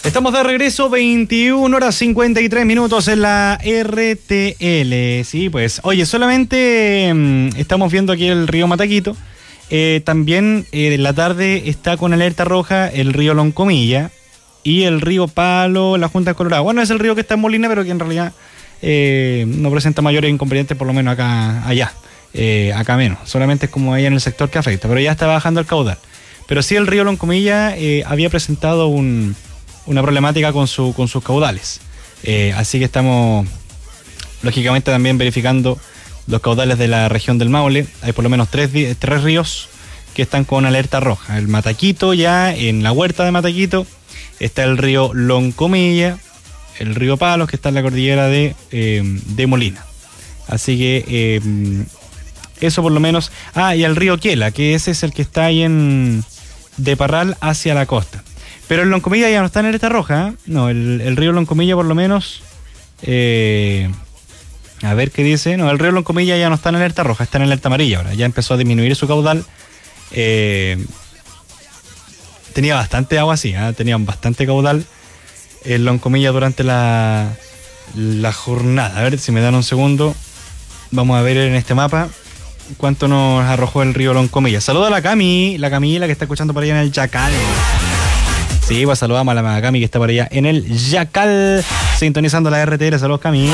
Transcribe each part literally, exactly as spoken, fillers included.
Estamos de regreso, veintiuna horas cincuenta y tres minutos en la R T L. Sí, pues, oye, solamente mmm, estamos viendo aquí el río Mataquito. Eh, también eh, en la tarde está con alerta roja el río Loncomilla y el río Palo, la Junta de Colorado. Bueno, es el río que está en Molina, pero que en realidad eh, no presenta mayores inconvenientes, por lo menos acá, allá. Eh, acá menos, solamente es como ahí en el sector que afecta, pero ya está bajando el caudal. Pero sí, el río Loncomilla eh, había presentado un, una problemática con, su, con sus caudales. Eh, así que estamos, lógicamente, también verificando los caudales de la región del Maule. Hay por lo menos tres, tres ríos que están con alerta roja. El Mataquito, ya en la huerta de Mataquito, está el río Loncomilla, el río Palos, que está en la cordillera de, eh, de Molina. Así que eh, eso por lo menos. Ah, y el río Quiela, que ese es el que está ahí en de Parral hacia la costa. Pero el Loncomilla ya no está en alerta roja, ¿eh? No, el, el río Loncomilla por lo menos... Eh, a ver qué dice. No, el río Loncomilla ya no está en alerta roja, está en alerta amarilla ahora. Ya empezó a disminuir su caudal. Eh, tenía bastante agua, sí, ¿eh? Tenía bastante caudal el Loncomilla durante la, la jornada. A ver si me dan un segundo. Vamos a ver en este mapa cuánto nos arrojó el río Loncomilla. Saluda a la Cami, la Camila que está escuchando por allá en el Yacal. Sí, pues saludamos a la Cami que está por allá en el Yacal, sintonizando la R T L. Saludos, Cami.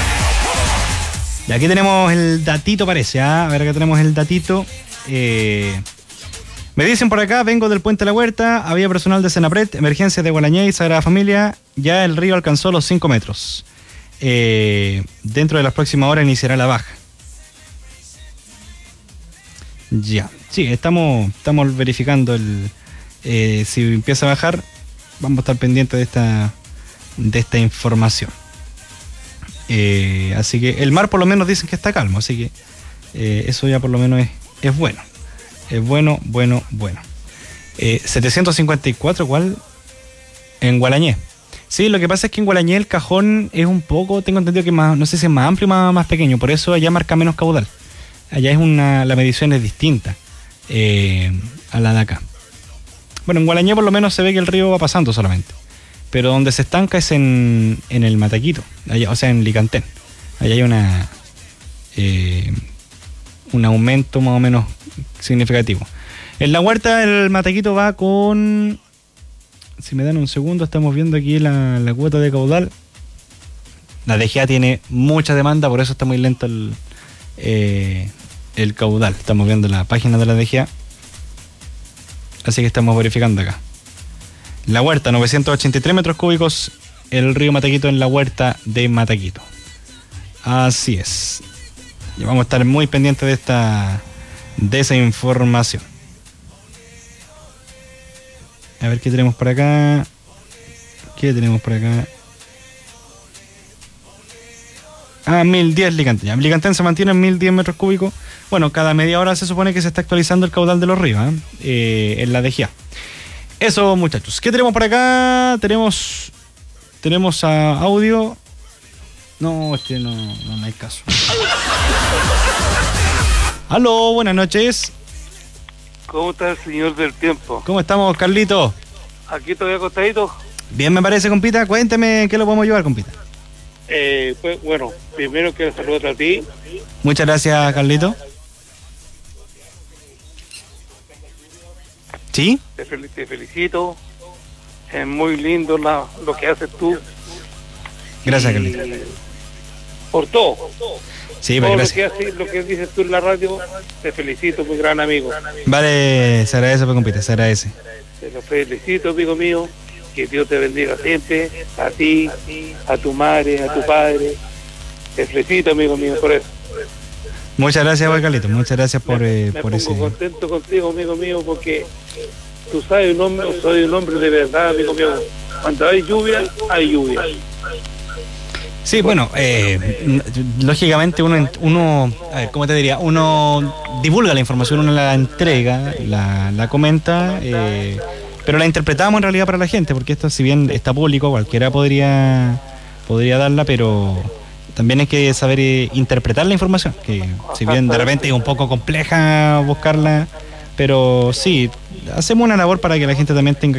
Y aquí tenemos el datito, parece, ¿eh? A ver, acá tenemos el datito. Eh, me dicen por acá, vengo del Puente de la Huerta, había personal de Senapred, emergencias de Gualañé y Sagrada Familia, ya el río alcanzó los cinco metros. Eh, dentro de las próximas horas iniciará la baja. Ya, sí, estamos, estamos verificando el, eh, si empieza a bajar, vamos a estar pendientes de esta, de esta información. Eh, así que el mar por lo menos dicen que está calmo, así que eh, eso ya por lo menos es, es bueno. Es bueno, bueno, bueno. Eh, setecientos cincuenta y cuatro, ¿cuál? En Gualañé. Sí, lo que pasa es que en Gualañé el cajón es un poco, tengo entendido que más, no sé si es más amplio o más, más pequeño, por eso allá marca menos caudal. Allá es una, la medición es distinta eh, a la de acá. Bueno, en Gualañé por lo menos se ve que el río va pasando solamente. Pero donde se estanca es en, en el Mataquito, allá, o sea, en Licantén. Allá hay una eh, un aumento más o menos significativo. En la huerta el Mataquito va con... Si me dan un segundo, estamos viendo aquí la, la cuota de caudal. La D G A tiene mucha demanda, por eso está muy lento el, eh, el caudal. Estamos viendo la página de la D G A. Así que estamos verificando acá. La huerta, novecientos ochenta y tres metros cúbicos, el río Mataquito en la huerta de Mataquito. Así es. Y vamos a estar muy pendientes de esta, de esa información. A ver qué tenemos por acá. ¿Qué tenemos por acá? Ah, mil diez Licantén. Licantén se mantiene en mil diez metros cúbicos. Bueno, cada media hora se supone que se está actualizando el caudal de los ríos, ¿eh? Eh, en la D G A. Eso, muchachos. ¿Qué tenemos por acá? Tenemos tenemos a audio. No, este no, no, no hay caso. Aló, buenas noches. ¿Cómo está el señor del tiempo? ¿Cómo estamos, Carlito? Aquí todavía acostadito. Bien, me parece, compita. Cuénteme en qué lo podemos ayudar, compita. Eh, pues, bueno, primero quiero saludar a ti. Muchas gracias, Carlito. ¿Sí? Te, fel- te felicito. Es muy lindo la, lo que haces tú. Gracias, y, Carlito. Por todo. Sí, todo pues lo gracias. que, haces, lo que dices tú en la radio, te felicito, mi gran amigo. Vale, se agradece, pues, compita, se agradece. Te lo felicito, amigo mío. Que Dios te bendiga siempre. A ti, a tu madre, a tu padre. Te felicito, amigo mío, por eso. Muchas gracias, pues, Carlito. Muchas gracias por, eh, me por pongo ese... contento contigo, amigo mío, porque tú sabes, un hombre, soy un hombre de verdad, amigo mío. Cuando hay lluvia, hay lluvia. Sí, bueno, eh, lógicamente uno, uno, a ver, ¿cómo te diría? Uno divulga la información, uno la entrega, la, la comenta, eh, pero la interpretamos en realidad para la gente, porque esto, si bien está público, cualquiera podría, podría darla, pero también hay que saber eh, interpretar la información, que si bien de repente es un poco compleja buscarla, pero sí, hacemos una labor para que la gente también tenga